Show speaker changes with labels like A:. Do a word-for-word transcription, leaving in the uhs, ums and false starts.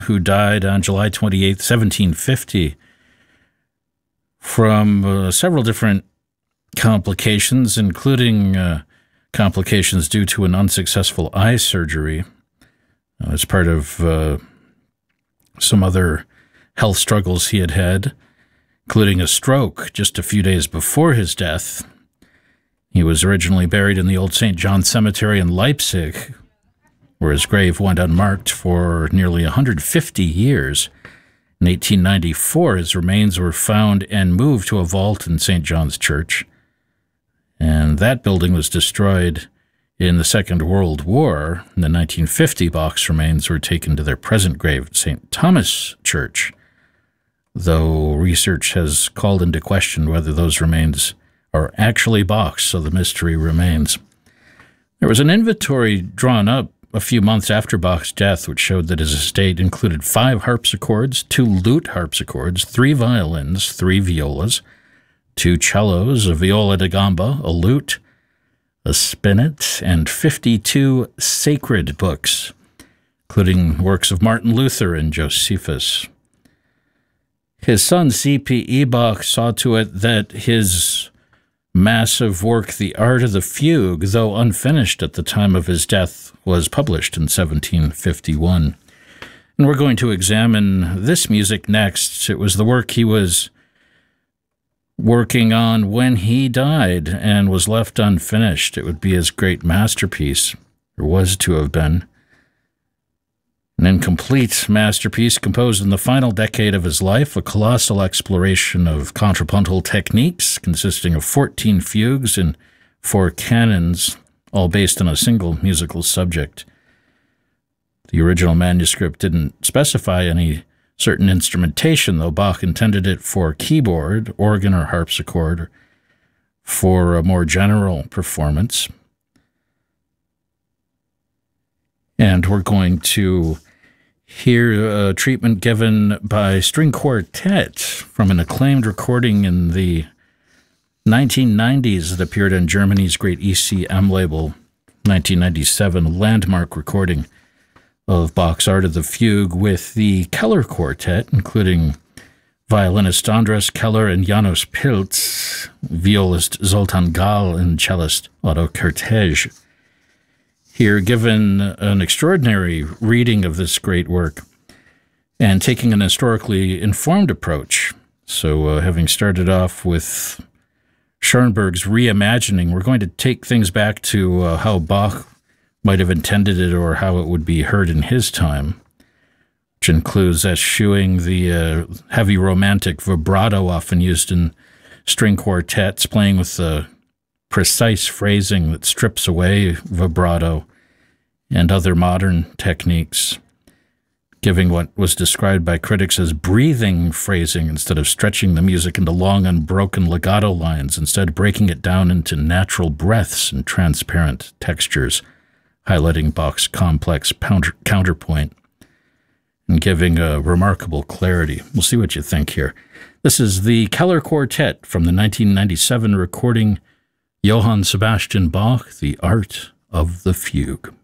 A: who died on July twenty-eighth, seventeen fifty, from uh, several different complications, including uh, complications due to an unsuccessful eye surgery uh, as part of uh, some other health struggles he had had, including a stroke just a few days before his death. He was originally buried in the Old Saint John Cemetery in Leipzig, where his grave went unmarked for nearly one hundred fifty years. In eighteen ninety-four, his remains were found and moved to a vault in Saint John's Church, and that building was destroyed in the Second World War. In the nineteen fifty, Bach's remains were taken to their present grave at Saint Thomas Church, though research has called into question whether those remains are actually Bach's, so the mystery remains. There was an inventory drawn up a few months after Bach's death, which showed that his estate included five harpsichords, two lute harpsichords, three violins, three violas, two cellos, a viola da gamba, a lute, a spinet, and fifty-two sacred books, including works of Martin Luther and Josephus. His son, C P E Bach, saw to it that his massive work, The Art of the Fugue, though unfinished at the time of his death, was published in seventeen fifty-one. And we're going to examine this music next. It was the work he was working on when he died and was left unfinished. It would be his great masterpiece, or was to have been. An incomplete masterpiece composed in the final decade of his life, a colossal exploration of contrapuntal techniques consisting of fourteen fugues and four canons, all based on a single musical subject. The original manuscript didn't specify any certain instrumentation, though Bach intended it for keyboard, organ, or harpsichord, or for a more general performance. And we're going to hear a treatment given by string quartet from an acclaimed recording in the nineteen nineties that appeared on Germany's great E C M label, nineteen ninety-seven landmark recording of Bach's Art of the Fugue with the Keller Quartet, including violinist Andras Keller and Janos Pilz, violist Zoltan Gall, and cellist Otto Kertész. Here, given an extraordinary reading of this great work and taking an historically informed approach. So uh, having started off with Schoenberg's reimagining, we're going to take things back to uh, how Bach might have intended it or how it would be heard in his time, which includes eschewing the uh, heavy romantic vibrato often used in string quartets, playing with the precise phrasing that strips away vibrato and other modern techniques, giving what was described by critics as breathing phrasing instead of stretching the music into long, unbroken legato lines, instead breaking it down into natural breaths and transparent textures, highlighting Bach's complex counterpoint and giving a remarkable clarity. We'll see what you think here. This is the Keller Quartet from the nineteen ninety-seven recording, Johann Sebastian Bach, The Art of the Fugue.